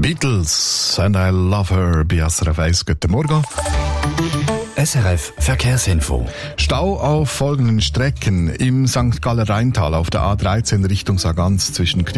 Beatles and I Love Her bei SRF 1. Guten Morgen. SRF Verkehrsinfo. Stau auf folgenden Strecken: im St. Galler Rheintal auf der A13 Richtung Sargans zwischen